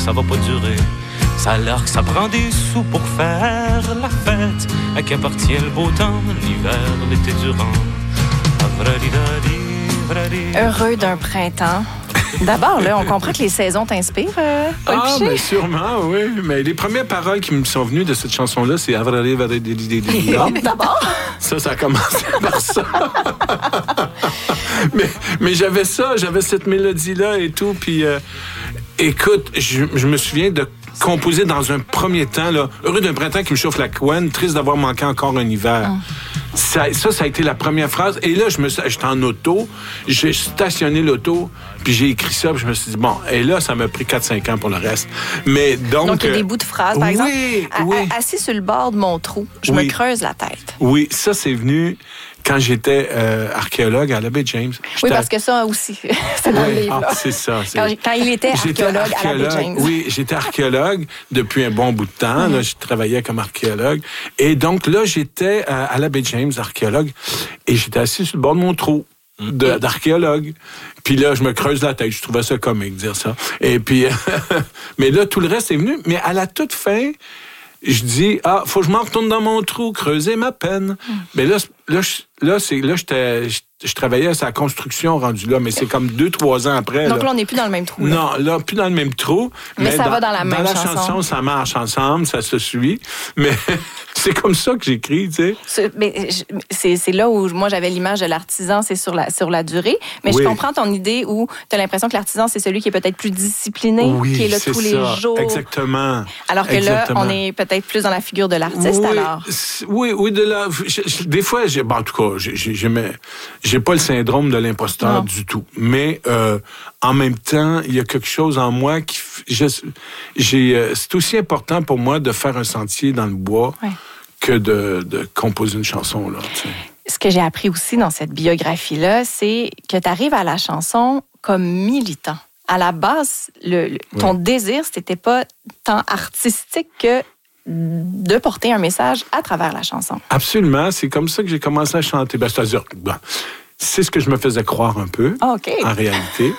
ça va pas durer. Ça a l'air que ça prend des sous pour faire la fête. À qui appartient le beau temps, l'hiver, l'été durant. Heureux d'un printemps. D'abord, là, on comprend que les saisons t'inspirent, Paul Piché? Mais sûrement, oui. Mais les premières paroles qui me sont venues de cette chanson-là, c'est D'abord? Ça a commencé par ça. mais j'avais cette mélodie-là et tout. Puis, écoute, je me souviens de composer dans un premier temps, là, heureux d'un printemps qui me chauffe la couenne, triste d'avoir manqué encore un hiver. Ça a été la première phrase. Et là, j'étais en auto, j'ai stationné l'auto, puis j'ai écrit ça, puis je me suis dit, bon, et là, ça m'a pris 4-5 ans pour le reste. Mais donc... il y a des bouts de phrases, par exemple. Oui. Assis sur le bord de mon trou, je me creuse la tête. Oui, ça, c'est venu quand j'étais archéologue à l'Abbé James. Oui, parce que ça aussi, c'est dans le livre. C'est ça. Quand il était archéologue à l'Abbé James. Oui, j'étais archéologue depuis un bon bout de temps. Là, je travaillais comme archéologue. Et donc, là, j'étais à l'Abbé James, archéologue, et j'étais assis sur le bord de mon trou d'archéologue. Puis là, je me creuse la tête. Je trouvais ça comique, dire ça. Et puis, mais là, tout le reste est venu. Mais à la toute fin, je dis, faut que je m'en retourne dans mon trou, creuser ma peine. Mais là, je travaillais à sa construction rendue là, mais c'est comme 2-3 ans après. Donc là, on n'est plus dans le même trou. Non, là, plus dans le même trou. Mais ça va dans la même chanson. Dans la chanson, ça marche ensemble, ça se suit. Mais c'est comme ça que j'écris, tu sais. C'est là où moi, j'avais l'image de l'artisan, c'est sur la durée. Mais je comprends ton idée où tu as l'impression que l'artisan, c'est celui qui est peut-être plus discipliné, qui est là tous les jours. Exactement. Alors que là, on est peut-être plus dans la figure de l'artiste, alors. Oui, des fois, en tout cas, j'ai pas le syndrome de l'imposteur du tout. Mais en même temps, il y a quelque chose en moi qui... c'est aussi important pour moi de faire un sentier dans le bois que de composer une chanson, là, tu sais. Ce que j'ai appris aussi dans cette biographie-là, c'est que tu arrives à la chanson comme militant. À la base, ton désir, c'était pas tant artistique que de porter un message à travers la chanson. Absolument. C'est comme ça que j'ai commencé à chanter. C'est-à-dire, c'est ce que je me faisais croire un peu, en réalité.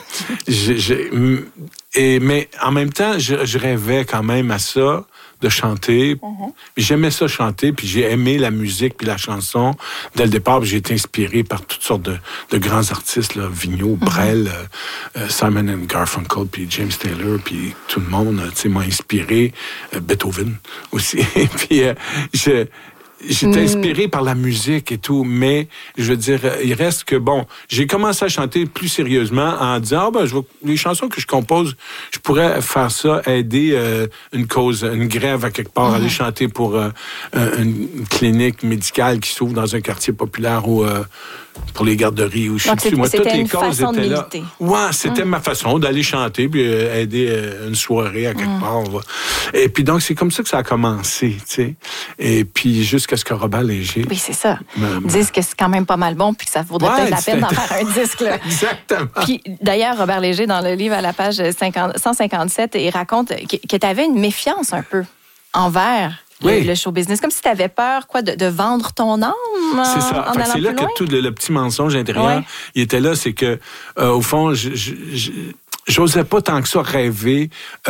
Mais en même temps, je rêvais quand même à ça, de chanter. J'aimais ça chanter, puis j'ai aimé la musique puis la chanson. Dès le départ, j'ai été inspiré par toutes sortes de grands artistes, là, Vigneault, Brel, Simon & Garfunkel, puis James Taylor, puis tout le monde, tu sais, m'a inspiré. Beethoven aussi. Puis j'étais inspiré par la musique et tout, mais je veux dire, il reste que, j'ai commencé à chanter plus sérieusement en disant, les chansons que je compose, je pourrais faire ça, aider une cause, une grève à quelque part, aller chanter pour une clinique médicale qui s'ouvre dans un quartier populaire ou pour les garderies ou je sais plus. Moi, toutes les causes étaient là. Ouais, c'était ma façon d'aller chanter puis aider une soirée à quelque part. Et puis donc, c'est comme ça que ça a commencé, tu sais. Et puis, jusqu'à ce que Robert Léger... Oui, c'est ça. Disent que c'est quand même pas mal bon puis que ça vaudrait peut-être la peine d'en faire un disque, là. Exactement. Puis, d'ailleurs, Robert Léger, dans le livre à la page 157, il raconte que tu avais une méfiance un peu envers le show business. Comme si tu avais peur, de vendre ton âme. C'est ça. C'est là que tout le petit mensonge intérieur, il était là. C'est que, au fond, j'osais pas tant que ça rêver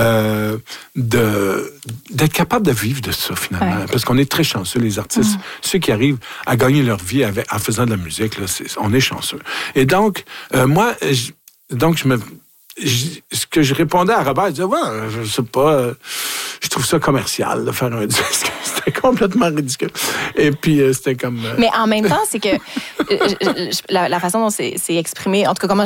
d'être capable de vivre de ça, finalement. Ouais. Parce qu'on est très chanceux, les artistes. Ceux qui arrivent à gagner leur vie en faisant de la musique, là, on est chanceux. Et donc, moi, ce que je répondais à Robert, je disais, je sais pas, je trouve ça commercial de faire un disque. C'était complètement ridicule. Et puis, c'était comme... Mais en même temps, c'est que la façon dont c'est exprimé, en tout cas, comment